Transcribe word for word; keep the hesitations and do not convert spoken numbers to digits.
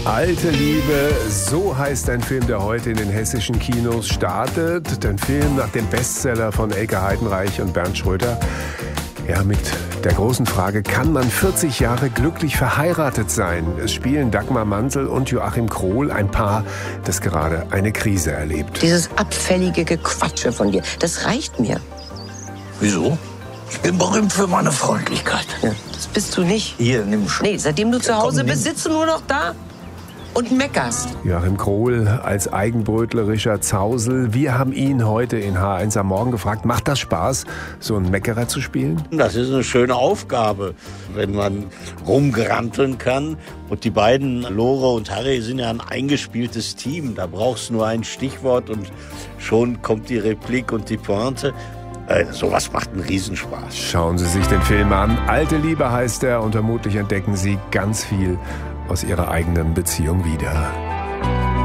Alte Liebe, so heißt ein Film, der heute in den hessischen Kinos startet. Ein Film nach dem Bestseller von Elke Heidenreich und Bernd Schröder. Ja, mit der großen Frage, kann man vierzig Jahre glücklich verheiratet sein? Es spielen Dagmar Mantel und Joachim Krohl, ein Paar, das gerade eine Krise erlebt. Dieses abfällige Gequatsche von dir, das reicht mir. Wieso? Ich bin berühmt für meine Freundlichkeit. Ja, das bist du nicht. Hier, nimm schon. Nee, seitdem du zu Hause Komm, bist, sitzt du nur noch da und meckerst. Joachim Krohl als eigenbrötlerischer Zausel. Wir haben ihn heute in H eins am Morgen gefragt, macht das Spaß, so einen Meckerer zu spielen? Das ist eine schöne Aufgabe, wenn man rumgeranteln kann. Und die beiden, Lore und Harry, sind ja ein eingespieltes Team. Da brauchst du nur ein Stichwort und schon kommt die Replik und die Pointe. Äh, sowas macht einen Riesenspaß. Schauen Sie sich den Film an. Alte Liebe heißt er und vermutlich entdecken Sie ganz viel aus Ihrer eigenen Beziehung wieder.